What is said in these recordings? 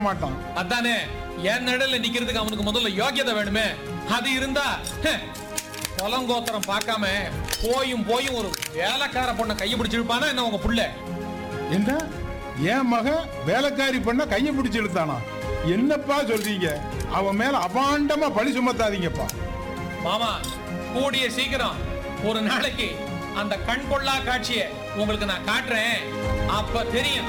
மாட்டான். அதானே என் நடுல நிக்கிறதுக்கு அவனுக்கு முதல்ல யோக்கியதை வேணுமே. அது இருந்தா பொலங்கோத்திரம் பார்க்காம போயும் ஒரு வேலைக்கார பொண்ணை கையை பிடிச்சு இழுப்பானா என்ன உங்க புள்ள? என்ன என் மகன் வேலைக்காரி பண்ண கையை பிடிச்சு இழுத்தானா? என்னப்பா சொல்றீங்க? அவன் மேல அபாண்டமா பழி சுமத்தாதீங்கப்பா. மாமா, கூடிய சீக்கிரம் ஒரு நாளைக்கு அந்த கண் கொள்ளா காட்சியை உங்களுக்கு நான் காட்டுறேன். அப்ப தெரியும்.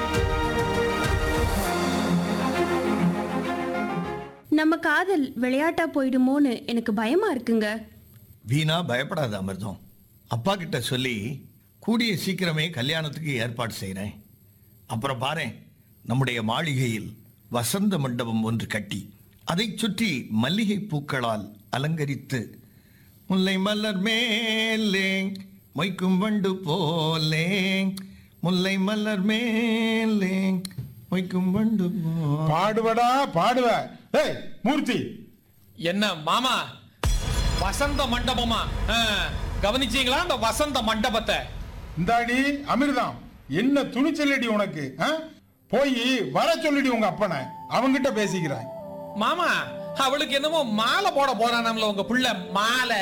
நம்ம காதல் விளையாட்டா போயிடுமோன்னு எனக்கு பயமா இருக்குங்க. வீணா பயப்படாத அமிர்தம். அப்பா கிட்ட சொல்லி கூடிய சீக்கிரமே கல்யாணத்துக்கு ஏற்பாடு செய்கிறேன். அப்புறம் பாரு, நம்முடைய மாளிகையில் வசந்த மண்டபம் ஒன்று கட்டி அதை சுற்றி மல்லிகை பூக்களால் அலங்கரித்து முல்லை மலர் மேலே மொய்க்கும் வண்டு போலே, முல்லை மலர் மேலே மொய்க்கும் வண்டு போலே. பாடுவடா பாடுவ. ஏய் மூர்த்தி, என்ன மாமா, வசந்த மண்டபமா? கவனிச்சீங்களா அந்த வசந்த மண்டபத்தை? இந்தாடி அமிர்தம், என்ன துணிச்சலடி உனக்கு? போய் வர சொல்லிடி உங்க அப்பனை, அவங்கிட்ட பேசிக்கிறாய். மாமா, அவளுக்கு என்னமோ மாலை போட போறானாம்ல உங்க புள்ள. மாலை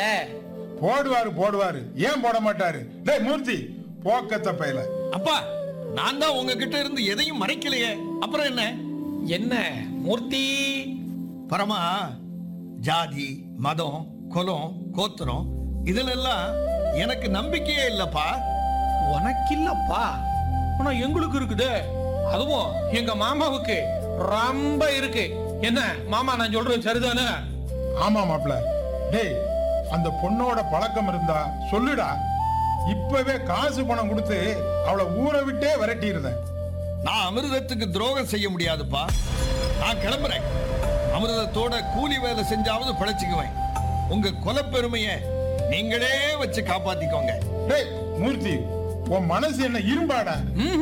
போடுவாரு. ஏன் போட மாட்டாரு? டேய் மூர்த்தி, போக்கத்த பையல. அப்பா, நான் தான் உங்ககிட்ட இருந்து எதையும் மறைக்கலையே, அப்புறம் என்ன? என்ன மூர்த்தி? பரமா, ஜாதி மதம் குலம் கோத்திரம் இதிலெல்லாம் எனக்கு நம்பிக்கையே இல்லப்பா. உனக்கு இல்லப்பா, ஆனா எங்களுக்கு இருக்குது. அதுவும் எங்க மாமாவுக்கு ரொம்ப இருக்கு. என்ன மாமா, நான் சொல்றது சரிதானே? ஆமா மாப்ள. டேய், அந்த பொண்ணோட பழக்கம் இருந்தா சொல்லுடா. இப்பவே காசு பணம் கொடுத்து அவளை ஊரை விட்டே விரட்டிடுறேன். நான் அமிர்தத்துக்கு துரோகம் செய்ய முடியாதுப்பா. நான் கிளம்புறேன். அமிர்தத்தோட கூலி வேலை செஞ்சாவது பழச்சிக்குவேன். உங்க கொலப்பெருமையை நீங்களே வச்சு காப்பாத்திக்கோங்க. டேய் மூர்த்தி, உன் மனசு என்ன இரும்பாடா?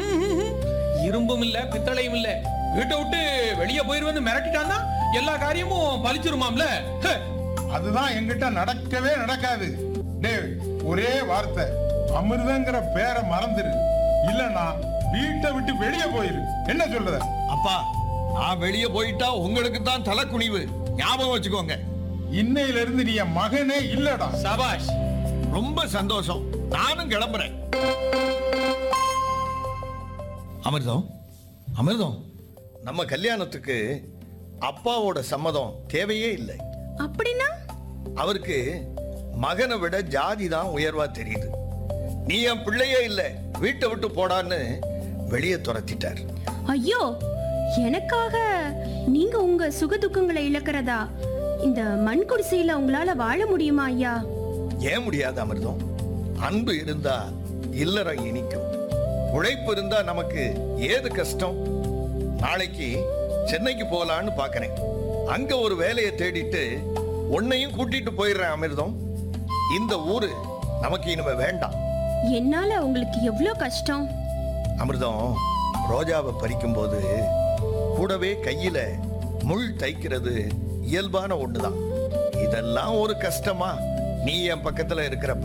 இரும்பும் இல்ல பித்தளையும் இல்ல. வீட்டை விட்டு வெளியே போயிருவேன்னு மிரட்டிட்டான்னா எல்லா காரியமும் பலிச்சிருமாம்ல. அதுதான் என்கிட்ட நடக்கவே நடக்காது. டேய், ஒரே வார்த்தை, அமிர்தங்கிற பேரை மறந்துரு. இல்லனா வீட்டை விட்டு வெளியே போயிரு. என்ன சொல்றத? அப்பா, நான் வெளியே போயிட்டா உங்களுக்கு தான் தலை குனிவு, ஞாபகம் வச்சுக்கோங்க. இன்னையில இருந்து நீ என் மகனே இல்லடா. சபாஷ், ரொம்ப சந்தோஷம். நானும் கிளம்புறேன். அமிர்தம், நம்ம கல்யாணத்துக்கு அப்பாவோட சம்மதம் தேவையே இல்லை. அப்படின்னா? அவருக்கு மகனை விட ஜாதி தான் உயர்வா தெரியுது. நீ என் பிள்ளையே இல்ல, வீட்டை விட்டு போடான்னு வெளியே துரத்திட்டார். ஐயோ, எனக்காக நீங்க உங்க சுக துக்கங்களை இழக்கிறதா? இந்த மண் குடிசையில உங்களால வாழ முடியுமா ஐயா? ஏன் முடியாது அமிர்தம்? அன்பு இருந்தா இல்லறம் இனிக்கும். உழைப்பு இருந்தா நமக்கு ஏது கஷ்டம்? நாளைக்கு சென்னைக்கு போலான்னு பாக்கிறேன். அங்க ஒரு வேலையை தேடிட்டு உன்னையும் கூட்டிட்டு போயிடுறேன் அமிர்தம். இந்த ஊரு நமக்கு இனிமே வேண்டாம். என்னால உங்களுக்கு எவ்வளவு கஷ்டம் அமிர்தம். ரோஜாவை பறிக்கும் போது கூடவே கையில முள் தைக்கிறது இயல்பான ஒண்ணுதான். இதெல்லாம் ஒரு கஷ்டமா நீ என் பக்கத்துல இருக்கிறப்ப?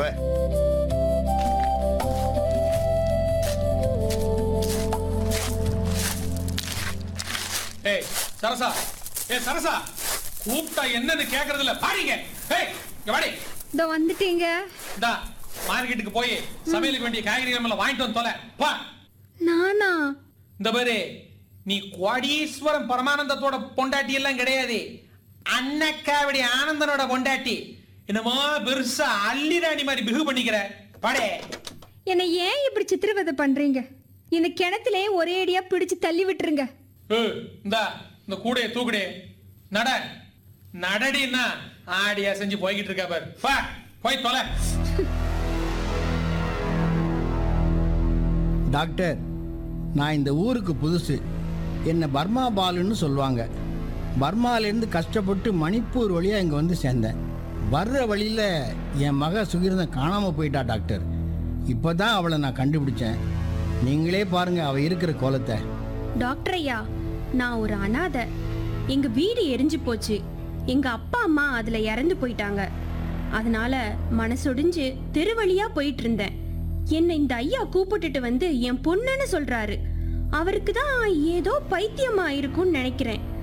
ஏய் சரசா, சரசா, கூப்பிட்டா என்னன்னு கேக்குறதுல பாருங்க. வாடி. இதோ வந்துட்டீங்க. இந்தா மார்க்கெட்டுக்கு போய் சமையலுக்கு வேண்டிய காய்கறிகள் எல்லாம் வாங்கிட்டு வந்து தொலை. பா. நானா? இந்த பாரு, நீ கோடீஸ்வரம் பரமானந்தத்தோட பொண்டாட்டி எல்லாம் கிடையாது. அன்னக்காவடி ஆனந்தனோட பொண்டாட்டி. என்னமோ பெருசா அள்ளிராணி மாதிரி பிகு பண்ணிக்கிற. படே. என்னை ஏன் இப்படி சித்திரவதை பண்றீங்க? இந்த கிணத்திலே ஒரே அடியா பிடிச்சு தள்ளி விட்டுருங்க. இந்த கூடைய தூக்குடே. நடடின்னா ஆடியா செஞ்சு போய்கிட்டு இருக்க பாரு. போய் தொலை. டாக்டர், நான் இந்த ஊருக்கு புதுசு. என்னை பர்மா பாலுன்னு சொல்லுவாங்க. பர்மாலேருந்து கஷ்டப்பட்டு மணிப்பூர் வழியாக இங்கே வந்து சேர்ந்தேன். வர்ற வழியில் என் மக சுகிர்தன் காணாமல் போயிட்டா டாக்டர். இப்போ தான் அவளை நான் கண்டுபிடிச்சேன். நீங்களே பாருங்க அவள் இருக்கிற கோலத்தை. டாக்டர் ஐயா, நான் ஒரு அனாதை. எங்க வீடு எரிஞ்சு போச்சு. எங்க அப்பா அம்மா அதுல இறந்து போயிட்டாங்க. அதனால மனசொடிஞ்சு தெருவழியா போயிட்டு இருந்தேன். என்னை இந்த ஐயா கூப்பிட்டுட்டு வந்து என் பொண்ணுன்னு சொல்றாரு. அவருக்கு தான் ஏதோ பைத்தியமா இருக்கும்னு நினைக்கிறேன்.